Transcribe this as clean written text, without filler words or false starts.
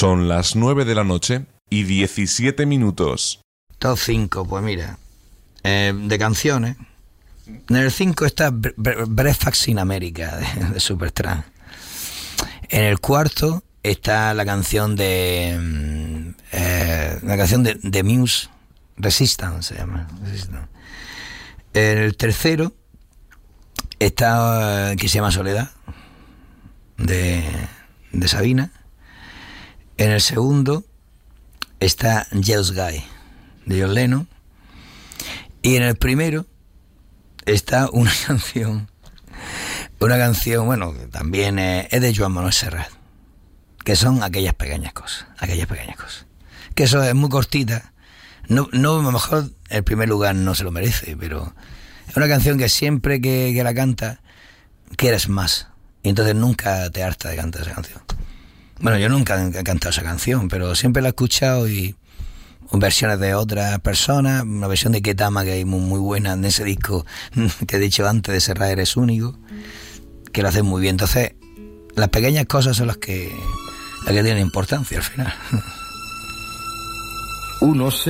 Son las 9 de la noche y 17 minutos. Top 5, pues mira, de canciones. En el 5 está Breakfast in America de Supertramp. En el cuarto está la canción de Muse, Resistance se llama. Resistance. En el tercero está que se llama Soledad de Sabina. En el segundo está Jealous Guy de John Lennon. Y en el primero está una canción, bueno, que también es de Joan Manuel Serrat, que son aquellas pequeñas cosas, que eso es muy cortita. No, a lo mejor el primer lugar no se lo merece, pero es una canción que siempre que la canta quieres más, y entonces nunca te harta de cantar esa canción. Bueno, yo nunca he cantado esa canción, pero siempre la he escuchado y versiones de otras personas, una versión de Ketama que hay muy buena en ese disco que he dicho antes de Serrat Eres Único, que lo hacen muy bien. Entonces, las pequeñas cosas son las que tienen importancia al final. Uno